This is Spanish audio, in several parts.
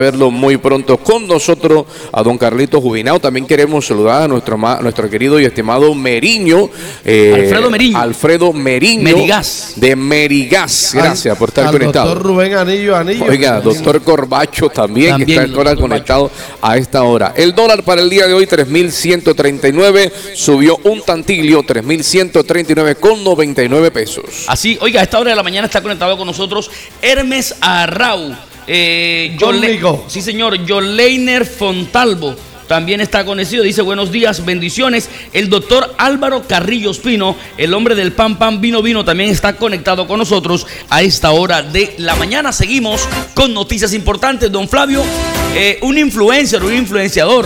verlo muy pronto con nosotros a don Carlitos Jubinao. También queremos saludar a nuestro querido y estimado Meriño, Alfredo Meriño Merigas. de Merigas. Gracias por estar conectado. Doctor Rubén Anillo. Oiga, doctor Corbacho también que está ahora conectado a esta hora. El dólar para el día de hoy 3.139, subió un tantilio, 3.139,99 pesos. Así, oiga, a esta hora de la mañana está conectado con nosotros Hermes Arrau. Sí, señor, Joleiner Fontalvo también está conocido, dice buenos días, bendiciones. El doctor Álvaro Carrillo Espino, el hombre del pan vino, también está conectado con nosotros a esta hora de la mañana. Seguimos con noticias importantes. Don Flavio, un influenciador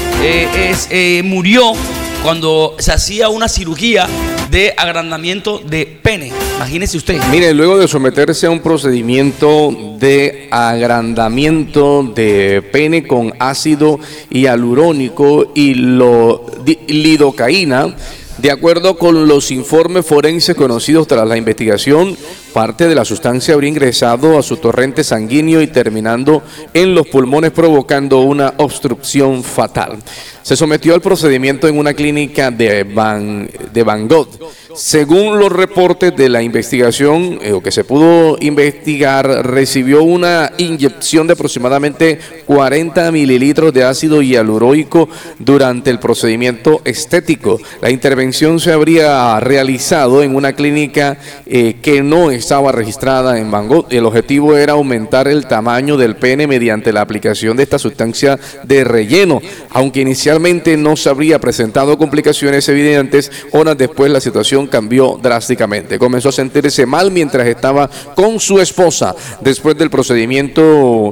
murió cuando se hacía una cirugía de agrandamiento de pene. Imagínese usted. Mire, luego de someterse a un procedimiento de agrandamiento de pene con ácido hialurónico y lidocaína, de acuerdo con los informes forenses conocidos tras la investigación, parte de la sustancia habría ingresado a su torrente sanguíneo y terminando en los pulmones, provocando una obstrucción fatal. Se sometió al procedimiento en una clínica de Van Gogh. Según los reportes de la investigación, que se pudo investigar, recibió una inyección de aproximadamente 40 mililitros de ácido hialurónico durante el procedimiento estético. La intervención se habría realizado en una clínica que no estaba registrada en Van Gogh. El objetivo era aumentar el tamaño del pene mediante la aplicación de esta sustancia de relleno. Aunque inicialmente no se habría presentado complicaciones evidentes, horas después la situación cambió drásticamente. Comenzó a sentirse mal mientras estaba con su esposa. Después del procedimiento,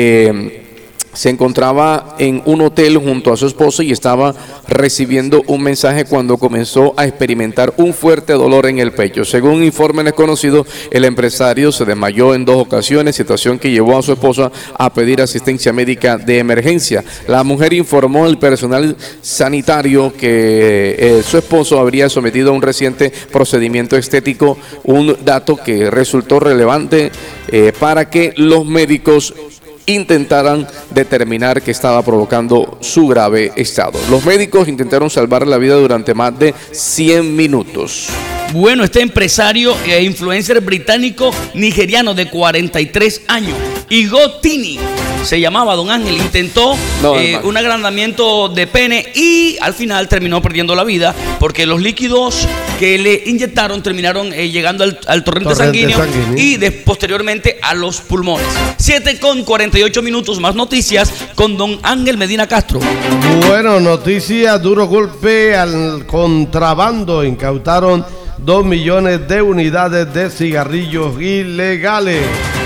se encontraba en un hotel junto a su esposa y estaba recibiendo un mensaje cuando comenzó a experimentar un fuerte dolor en el pecho. Según informes conocidos, el empresario se desmayó en 2 ocasiones, situación que llevó a su esposa a pedir asistencia médica de emergencia. La mujer informó al personal sanitario que su esposo habría sometido a un reciente procedimiento estético, un dato que resultó relevante para que los médicos intentaran determinar qué estaba provocando su grave estado. Los médicos intentaron salvar la vida durante más de 100 minutos. Bueno, este empresario e influencer británico nigeriano de 43 años, Igotini, se llamaba Don Ángel, intentó un agrandamiento de pene y al final terminó perdiendo la vida porque los líquidos que le inyectaron terminaron llegando al torrente sanguíneo y posteriormente a los pulmones. 7:48, más noticias con Don Ángel Medina Castro. Bueno, noticias, duro golpe al contrabando, incautaron 2 millones de unidades de cigarrillos ilegales.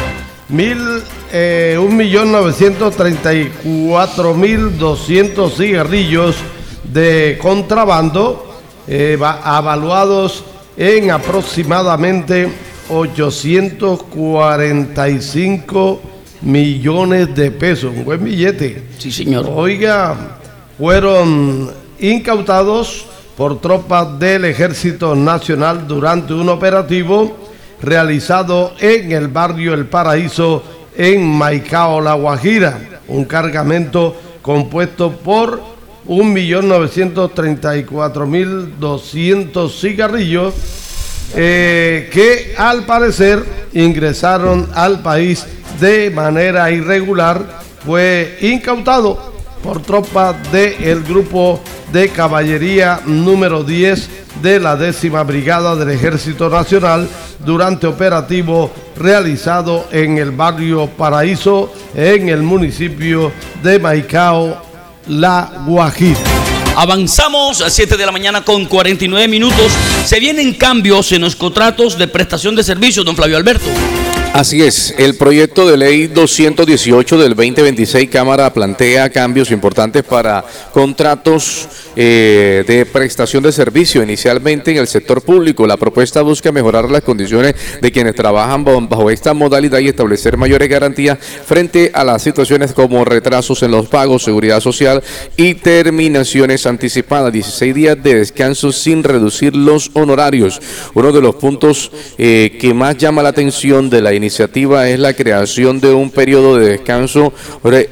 1.934.200 cigarrillos de contrabando, avaluados en aproximadamente 845 millones de pesos. Un buen billete. Sí, señor. Oiga, fueron incautados por tropas del Ejército Nacional durante un operativo realizado en el barrio El Paraíso, en Maicao, La Guajira. Un cargamento compuesto por 1.934.200 cigarrillos que al parecer ingresaron al país de manera irregular. Fue incautado por tropas del grupo de caballería número 10 de la 10ª Brigada del Ejército Nacional durante operativo realizado en el barrio Paraíso, en el municipio de Maicao, La Guajira. Avanzamos a 7:49 a.m. Se vienen cambios en los contratos de prestación de servicios, don Flavio Alberto. Así es, el proyecto de ley 218 del 2026 Cámara plantea cambios importantes para contratos de prestación de servicio, inicialmente en el sector público. La propuesta busca mejorar las condiciones de quienes trabajan bajo esta modalidad y establecer mayores garantías frente a las situaciones como retrasos en los pagos, seguridad social y terminaciones anticipadas, 16 días de descanso sin reducir los honorarios. Uno de los puntos que más llama la atención de la iniciativa es la creación de un periodo de descanso